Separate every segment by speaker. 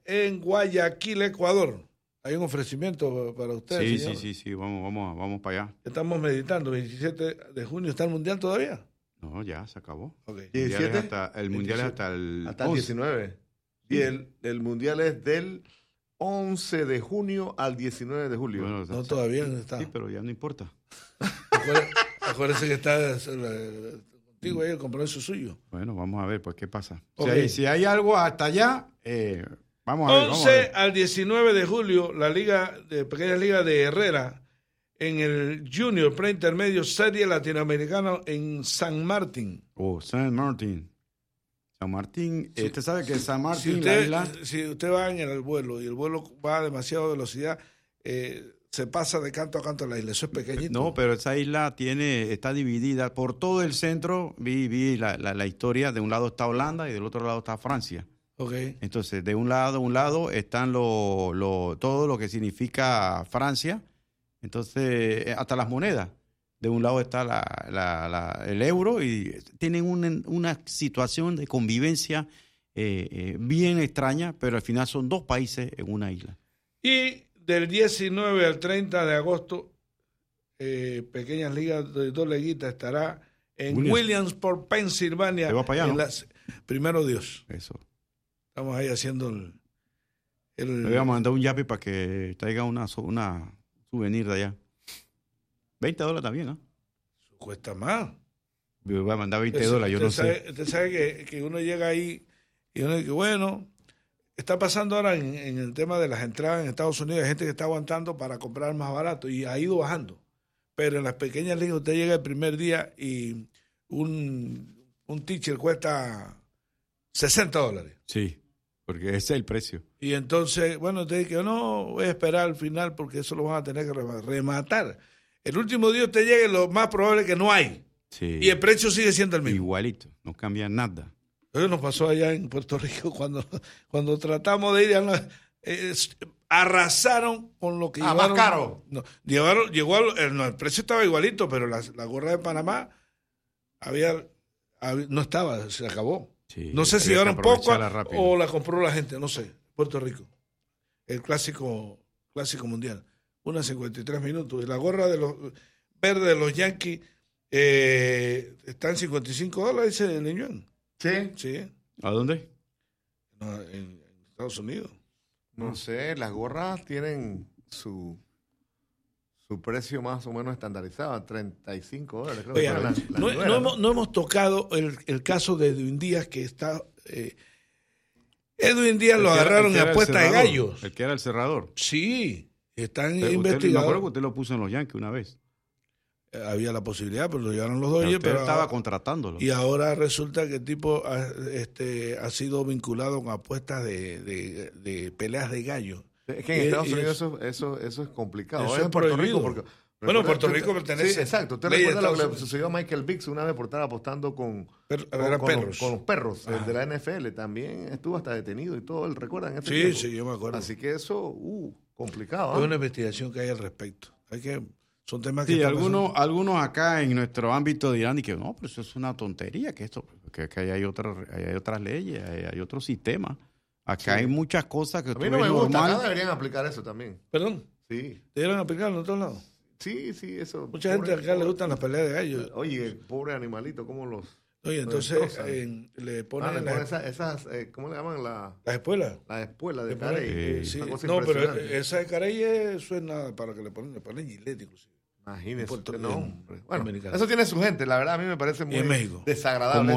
Speaker 1: en Guayaquil, Ecuador. Hay un ofrecimiento para ustedes, señor.
Speaker 2: Sí, vamos para allá.
Speaker 1: Estamos meditando, 27 de junio, ¿está el Mundial todavía?
Speaker 2: No, ya se acabó.
Speaker 1: Okay.
Speaker 2: El Mundial es hasta el
Speaker 3: 19. Y el Mundial es del 11 de junio al 19 de julio.
Speaker 2: Bueno,
Speaker 1: no, todavía no está.
Speaker 2: Sí, pero ya no importa.
Speaker 1: Acuérdese que está contigo ahí el compromiso suyo.
Speaker 2: Bueno, vamos a ver, pues, ¿qué pasa?
Speaker 1: Okay.
Speaker 2: Si hay algo hasta allá, vamos a ver.
Speaker 1: 11 al 19 de julio, la pequeña liga de Herrera, en el Junior Preintermedio Serie Latinoamericano en San Martín.
Speaker 2: San Martín. San Martín,
Speaker 1: Sí.
Speaker 2: usted sabe que San Martín, la isla...
Speaker 1: Si usted va en el vuelo y el vuelo va a demasiada velocidad, se pasa de canto a canto la isla. Eso es pequeñito.
Speaker 2: No, pero esa isla está dividida por todo el centro. Vi la historia. De un lado está Holanda y del otro lado está Francia.
Speaker 1: Okay.
Speaker 2: Entonces, de un lado están todo lo que significa Francia. Entonces, hasta las monedas. De un lado está el euro y tienen una situación de convivencia bien extraña, pero al final son dos países en una isla.
Speaker 1: Y del 19 al 30 de agosto, pequeñas ligas de dos leguitas estará en Williamsport, Pensilvania.
Speaker 2: ¿Te vas para allá, no?
Speaker 1: Primero Dios.
Speaker 2: Eso.
Speaker 1: Estamos ahí haciendo
Speaker 2: Le voy a mandar un yapi para que traiga una souvenir de allá. $20 también, ¿no?
Speaker 1: Cuesta más.
Speaker 2: Me voy a mandar $20, yo no sé.
Speaker 1: Usted sabe que uno llega ahí y uno dice, bueno, está pasando ahora en el tema de las entradas en Estados Unidos, hay gente que está aguantando para comprar más barato y ha ido bajando. Pero en las pequeñas ligas usted llega el primer día y un teacher cuesta $60.
Speaker 2: Sí, porque ese es el precio.
Speaker 1: Y entonces, bueno, usted dice, no, voy a esperar al final porque eso lo van a tener que rematar. El último día usted llega y lo más probable es que no hay.
Speaker 2: Sí.
Speaker 1: Y el precio sigue siendo el mismo.
Speaker 2: Igualito, no cambia nada.
Speaker 1: Eso nos pasó allá en Puerto Rico cuando tratamos de ir arrasaron con lo que llevaron.
Speaker 3: Más caro.
Speaker 1: No, el precio estaba igualito, pero la gorra de Panamá no estaba, se acabó.
Speaker 2: Sí,
Speaker 1: no sé si llevaron poco
Speaker 2: rápido.
Speaker 1: o la compró la gente, no sé. Puerto Rico, el clásico mundial. 1:53 minutos. Y la gorra de los verdes de los Yankees está en $55, dice el Leñón.
Speaker 3: ¿Sí?
Speaker 1: Sí.
Speaker 2: ¿A dónde?
Speaker 1: No, en Estados Unidos.
Speaker 3: No sé, las gorras tienen su precio más o menos estandarizado, $35. Creo.
Speaker 1: Oiga, no hemos tocado el caso de Edwin Díaz, que está... Edwin Díaz lo agarraron en apuesta de gallos.
Speaker 2: El que era el cerrador.
Speaker 1: Sí. Están
Speaker 2: investigando. Me acuerdo que
Speaker 1: investigando.
Speaker 2: usted lo puso en los Yankees una vez.
Speaker 1: Había la posibilidad, pero lo llevaron los Dodgers.
Speaker 2: Pero estaba contratándolo.
Speaker 1: Y ahora resulta que el tipo ha sido vinculado con apuestas de peleas de gallos.
Speaker 3: Es que en Estados Unidos eso es complicado.
Speaker 1: Eso
Speaker 3: es en Puerto
Speaker 1: prohibido.
Speaker 3: Rico.
Speaker 1: Bueno, Puerto Rico pertenece.
Speaker 3: Sí, exacto. ¿Usted recuerda lo que le sucedió a Michael Vick una vez por estar apostando con los perros? El de la NFL también estuvo hasta detenido y todo. ¿Recuerdan?
Speaker 1: Sí, yo me acuerdo.
Speaker 3: Así que eso, complicado.
Speaker 1: Es una investigación que hay al respecto. Son temas que...
Speaker 2: Sí, algunos acá en nuestro ámbito dirán que no, pero eso es una tontería, que hay otras leyes, hay otro sistema. Acá hay muchas cosas que
Speaker 3: a mí no me gusta. Acá deberían aplicar eso también.
Speaker 1: ¿Perdón?
Speaker 3: Sí.
Speaker 1: ¿Deberían aplicarlo en otros lados?
Speaker 3: Sí, eso.
Speaker 1: Mucha gente acá le gustan las peleas de gallos.
Speaker 3: Oye, el pobre animalito, ¿cómo los...?
Speaker 1: Oye, entonces le ponen
Speaker 3: esas, ¿cómo le llaman?
Speaker 1: Las espuelas.
Speaker 3: Las espuelas de Carey.
Speaker 1: Sí. No, pero esa de Carey eso es nada para que le ponen Gillette inclusive.
Speaker 3: Imagínese.
Speaker 1: Hombre.
Speaker 3: Bueno, eso tiene su gente, la verdad a mí me parece muy desagradable.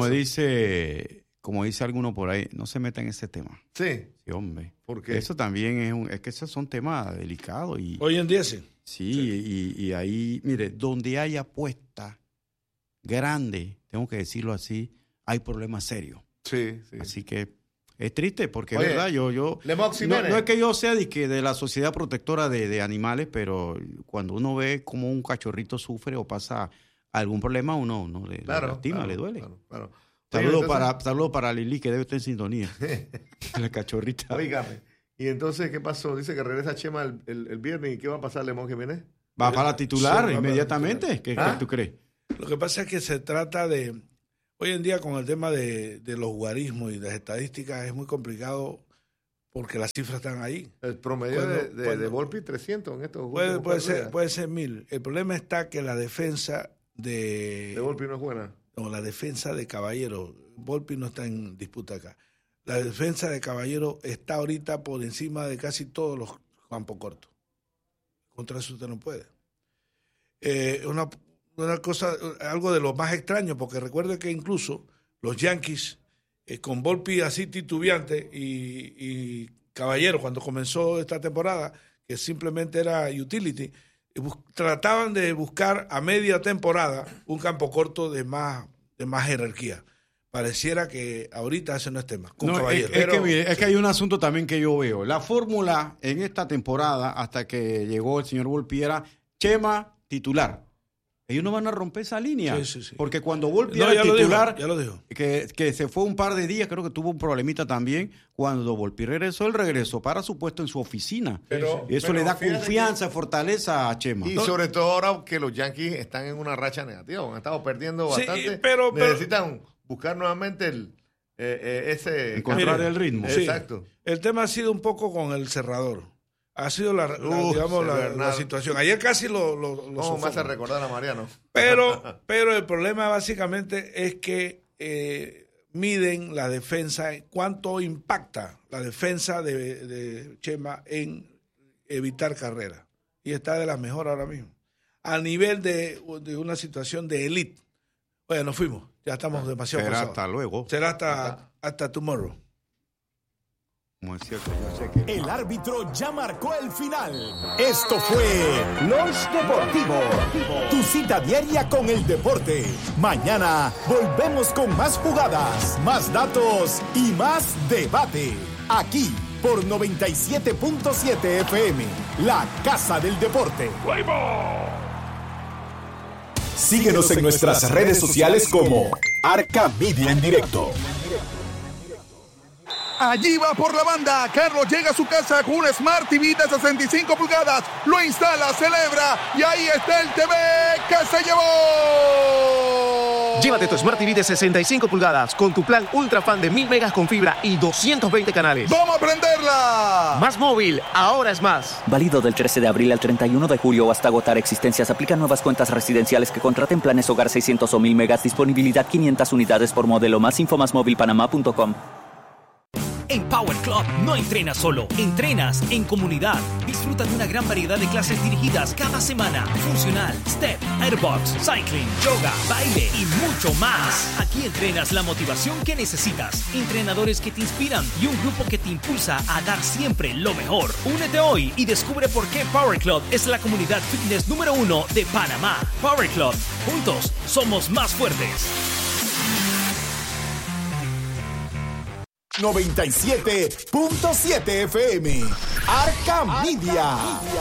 Speaker 2: Como dice alguno por ahí, no se meta en ese tema.
Speaker 3: Sí.
Speaker 2: Sí, hombre.
Speaker 3: ¿Por qué?
Speaker 2: Eso también es que esos son temas delicados.
Speaker 1: Hoy en día sí.
Speaker 2: Sí. Y ahí, mire, donde hay apuesta grande, tengo que decirlo así, hay problemas serios.
Speaker 3: Sí.
Speaker 2: Así que es triste porque, es verdad, yo
Speaker 3: no
Speaker 2: es que yo sea de la Sociedad Protectora de Animales, pero cuando uno ve cómo un cachorrito sufre o pasa algún problema, uno le lastima, le duele.
Speaker 3: Claro.
Speaker 2: Saludos para Lili, que debe estar en sintonía. La cachorrita.
Speaker 3: Oígame. Y entonces, ¿qué pasó? Dice que regresa Chema el viernes. ¿Y qué va a pasar, Lemón Jiménez?
Speaker 2: Va para titular inmediatamente. ¿Qué tú crees?
Speaker 1: Lo que pasa es que se trata de... Hoy en día con el tema de los guarismos y las estadísticas es muy complicado porque las cifras están ahí.
Speaker 3: El promedio de Volpi 300 en estos juegos.
Speaker 1: Puede ser 1000. El problema está que la defensa de
Speaker 3: Volpi no es buena.
Speaker 1: No, la defensa de Caballero, Volpi no está en disputa acá. La defensa de Caballero está ahorita por encima de casi todos los campos cortos. Contra eso usted no puede. Una cosa, algo de lo más extraño, porque recuerde que incluso los Yankees, con Volpi así titubeante y Caballero, cuando comenzó esta temporada, que simplemente era utility, trataban de buscar a media temporada un campo corto de más jerarquía. Pareciera que ahorita ese no es tema.
Speaker 2: Es que hay un asunto también que yo veo. La fórmula en esta temporada, hasta que llegó el señor Volpi, era Chema titular. Ellos no van a romper esa línea. Sí. Porque cuando Volpi era titular,
Speaker 1: ya lo dijo.
Speaker 2: Que se fue un par de días, creo que tuvo un problemita también. Cuando Volpi regresó, él regresó para su puesto en su oficina. Eso le da confianza, fortaleza a Chema.
Speaker 3: Y sobre todo ahora que los Yankees están en una racha negativa, han estado perdiendo bastante. Necesitan buscar nuevamente
Speaker 2: encontrar el ritmo.
Speaker 1: Sí. Exacto. El tema ha sido un poco con el cerrador. Ha sido la situación. Ayer casi lo
Speaker 3: ¿Cómo me hace recordar a Mariano?
Speaker 1: Pero el problema básicamente es que miden la defensa, cuánto impacta la defensa de Chema en evitar carreras. Y está de las mejores ahora mismo. A nivel de una situación de elite. Oye, nos fuimos. Ya estamos demasiado
Speaker 2: pasados.
Speaker 1: Hasta
Speaker 2: luego.
Speaker 1: Será hasta tomorrow.
Speaker 2: Como es cierto, yo sé que...
Speaker 4: El árbitro ya marcó el final. Esto fue Lunch Deportivo. Tu cita diaria con el deporte. Mañana volvemos con más jugadas, más datos y más debate. Aquí por 97.7 FM, la Casa del Deporte. Síguenos en nuestras redes sociales como Arca Media en Directo.
Speaker 5: Allí va por la banda. Carlos llega a su casa con un Smart TV de 65 pulgadas. Lo instala, celebra y ahí está el TV que se llevó.
Speaker 6: Llévate tu Smart TV de 65 pulgadas con tu plan Ultra Fan de 1000 megas con fibra y 220 canales.
Speaker 5: ¡Vamos a prenderla!
Speaker 6: Más móvil, ahora es más.
Speaker 7: Válido del 13 de abril al 31 de julio o hasta agotar existencias. Aplican nuevas cuentas residenciales que contraten planes hogar 600 o 1000 megas. Disponibilidad 500 unidades por modelo. Más info másmovilpanamá.com.
Speaker 8: En Power Club no entrenas solo, entrenas en comunidad. Disfruta de una gran variedad de clases dirigidas cada semana. Funcional, step, airbox, cycling, yoga, baile y mucho más. Aquí entrenas la motivación que necesitas, entrenadores que te inspiran y un grupo que te impulsa a dar siempre lo mejor. Únete hoy y descubre por qué Power Club es la comunidad fitness número 1 de Panamá. Power Club, juntos somos más fuertes.
Speaker 4: 97.7 FM. Arca Media.